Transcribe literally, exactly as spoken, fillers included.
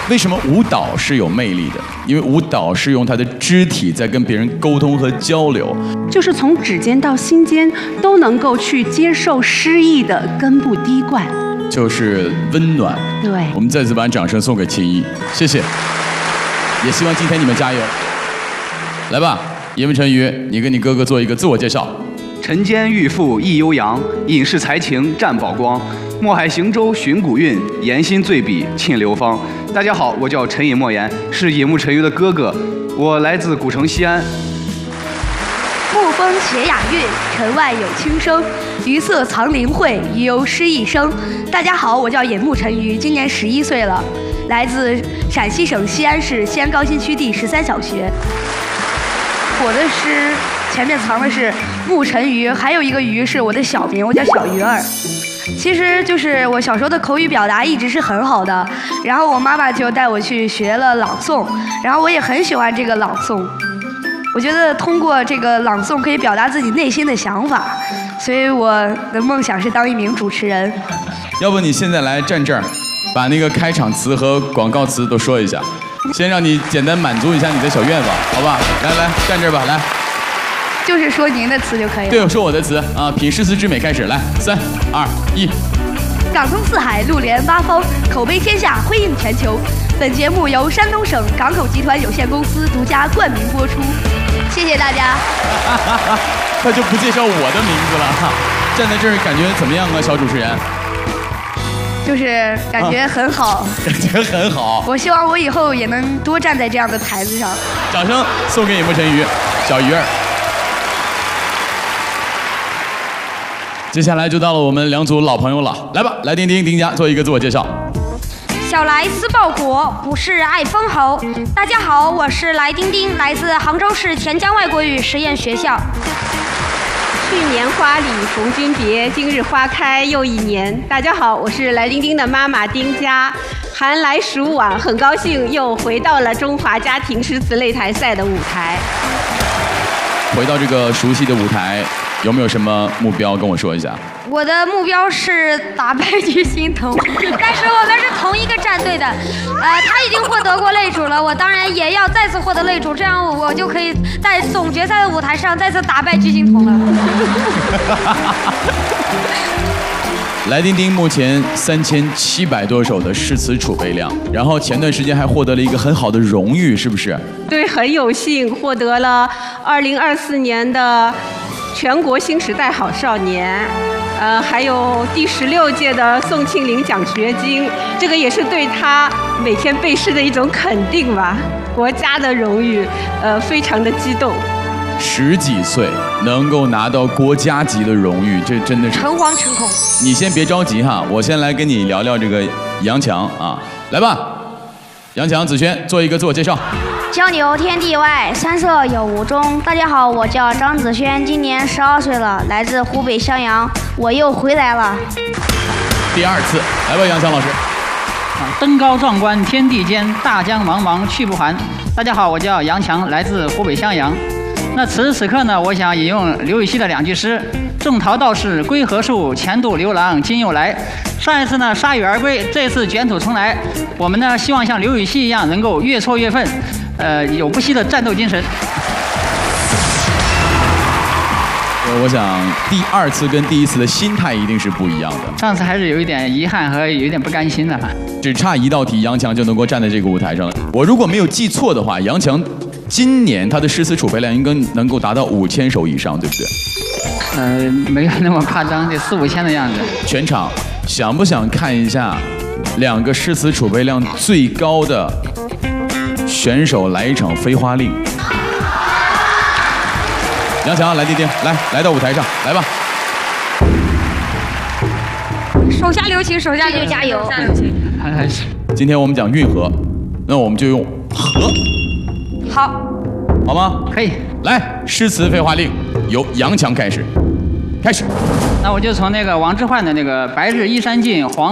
为什么舞蹈是有魅力的？因为舞蹈是用他的肢体在跟别人沟通和交流， 就是从指尖到心间都能够去接受诗意的根部滴灌， 就是温暖。 对， 我们再次把掌声送给秦一，谢谢。也希望今天你们加油。来吧，叶问陈瑜，你跟你哥哥做一个自我介绍。 晨间遇父忆悠扬，隐士才情占宝光。墨海行舟寻古韵，言心醉笔沁流芳。大家好，我叫陈隐莫言，是野木陈瑜的哥哥，我来自古城西安。 沐风携雅韵，城外有轻声。鱼色藏灵慧，鱼游诗一生。大家好，我叫野木陈瑜，今年十一岁了，来自陕西省西安市西安高新区第十三小学。我的诗前面藏的是木陈瑜，还有一个瑜是我的小名，我叫小鱼儿。其实就是我小时候的口语表达一直是很好的，然后我妈妈就带我去学了朗诵，然后我也很喜欢这个朗诵。我觉得通过这个朗诵可以表达自己内心的想法，所以我的梦想是当一名主持人。 要不你现在来站这儿，把那个开场词和广告词都说一下，先让你简单满足一下你的小愿望，好吧？来来，站这儿吧，来。 就是说您的词就可以了。 对，我说我的词啊，品诗词之美，开始，来，三二一。 港通四海，陆连八方，口碑天下，辉映全球。本节目由山东省港口集团有限公司独家冠名播出，谢谢大家。 他就不介绍我的名字了哈，站在这儿感觉怎么样啊，小主持人？ 就是感觉很好， 啊、感觉很好。 我希望我以后也能多站在这样的台子上。 掌声送给野木陈瑜，小鱼儿。接下来就到了我们两组老朋友了，来吧，来丁丁丁家做一个自我介绍。 小来思报国，不是爱封侯。大家好，我是来丁丁，来自杭州市田江外国语实验学校。 去年花里逢君别，今日花开又一年。大家好，我是来丁丁的妈妈丁佳。寒来暑往，很高兴又回到了中华家庭诗词擂台赛的舞台。 回到这个熟悉的舞台，有没有什么目标跟我说一下？ 我的目标是打败巨星童，但是我们是同一个战队的，呃，他已经获得过擂主了，我当然也要再次获得擂主，这样我就可以在总决赛的舞台上再次打败巨星童了。 来丁丁目前三千七百多首的诗词储备量，然后前段时间还获得了一个很好的荣誉，是不是？ 对，很有幸获得了二零二四年的全国新时代好少年。呃，还有第十六届的宋庆龄奖学金，这个也是对他每天背诗的一种肯定吧，国家的荣誉，呃，非常的激动。 十几岁能够拿到国家级的荣誉，这真的是诚惶诚恐。 你先别着急哈，我先来跟你聊聊这个杨强啊，来吧，杨强、子轩做一个自我介绍。 交流天地外，山色有无中。大家好，我叫张子轩，今年十二岁了，来自湖北襄阳，我又回来了。 第二次，来吧，杨强老师。 啊，登高壮观天地间，大江茫茫去不还。大家好，我叫杨强，来自湖北襄阳。那此时此刻呢，我想引用刘禹锡的两句诗：种桃道士归何处？前度刘郎今又来。上一次呢铩羽而归，这次卷土重来。我们呢希望像刘禹锡一样，能够越挫越奋。呃，有不息的战斗精神。 呃，我想第二次跟第一次的心态一定是不一样的。 上次还是有一点遗憾和有一点不甘心的哈。 只差一道题，杨强就能够站在这个舞台上了。我如果没有记错的话，杨强今年他的诗词储备量应该能够达到五千首以上，对不对？ 呃，没有那么夸张，得四五千的样子。 全场想不想看一下两个诗词储备量最高的选手来一场飞花令？杨强，来，丁丁，来，来到舞台上，来吧。 手下留情，手下留情，加油！ 今天我们讲运河，那我们就用河， 好， 好吗？ 可以。 来，诗词飞花令由杨强开始，开始。 那我就从那个王之涣的那个“白日依山尽，黄”。